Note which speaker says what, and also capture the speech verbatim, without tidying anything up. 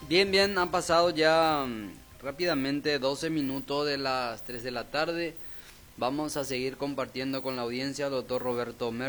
Speaker 1: Bien, bien, han pasado ya mm, rápidamente doce minutos de las tres de la tarde. Vamos a seguir compartiendo con la audiencia, doctor Roberto Mer.